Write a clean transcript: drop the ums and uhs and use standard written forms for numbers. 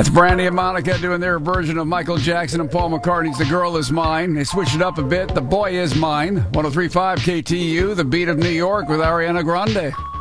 Brandy and Monica doing their version of Michael Jackson and Paul McCartney's The Girl Is Mine. They switched it up a bit. The Boy Is Mine. 103.5 KTU, the beat of New York with Ariana Grande.